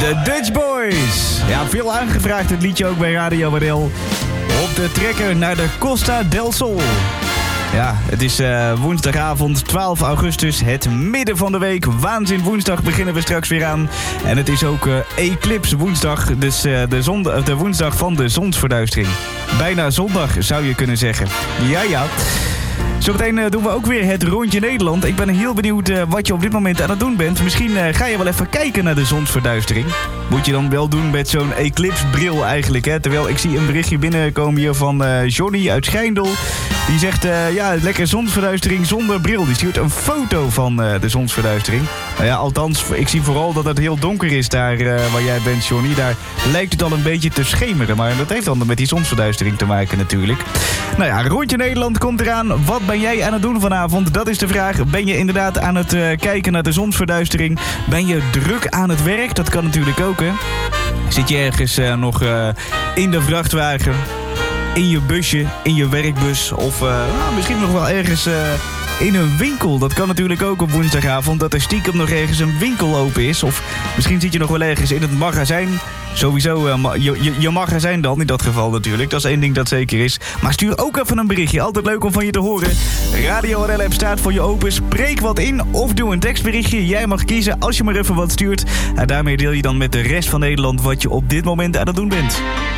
De Dutch Boys. Ja, veel aangevraagd het liedje ook bij Radio Waddel. Op de trekker naar de Costa del Sol. Ja, het is woensdagavond 12 augustus, het midden van de week. Waanzin woensdag beginnen we straks weer aan. En het is ook Eclipse woensdag, dus de woensdag van de zonsverduistering. Bijna zondag zou je kunnen zeggen. Ja. Zometeen doen we ook weer het rondje Nederland. Ik ben heel benieuwd wat je op dit moment aan het doen bent. Misschien ga je wel even kijken naar de zonsverduistering. Moet je dan wel doen met zo'n eclipse-bril eigenlijk, hè? Terwijl ik zie een berichtje binnenkomen hier van Johnny uit Schijndel. Die zegt, lekker zonsverduistering zonder bril. Die stuurt een foto van de zonsverduistering. Nou ja, althans, ik zie vooral dat het heel donker is daar waar jij bent, Johnny. Daar lijkt het al een beetje te schemeren. Maar dat heeft dan met die zonsverduistering te maken natuurlijk. Nou ja, rondje Nederland komt eraan. Wat ben jij aan het doen vanavond? Dat is de vraag. Ben je inderdaad aan het kijken naar de zonsverduistering? Ben je druk aan het werk? Dat kan natuurlijk ook, hè? Zit je ergens nog in de vrachtwagen, in je busje, in je werkbus of misschien nog wel ergens in een winkel? Dat kan natuurlijk ook op woensdagavond, dat er stiekem nog ergens een winkel open is. Of misschien zit je nog wel ergens in het magazijn. Sowieso je magazijn dan, in dat geval natuurlijk. Dat is één ding dat zeker is. Maar stuur ook even een berichtje. Altijd leuk om van je te horen. Radio Waddel app staat voor je open. Spreek wat in of doe een tekstberichtje. Jij mag kiezen als je maar even wat stuurt. En daarmee deel je dan met de rest van Nederland wat je op dit moment aan het doen bent.